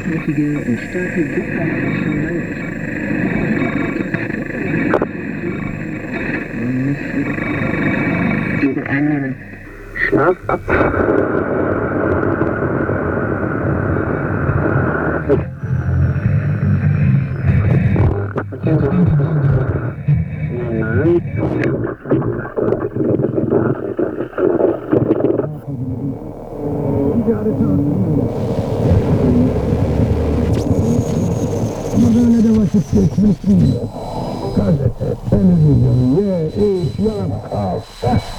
großflächige und starke Giftwassermischung mangt. Man muss gegen einnehmen. Schlaf ab. Ama böyle de vakit geçmiş değil. Gazete, televizyon, ye, iç, yap, kalk.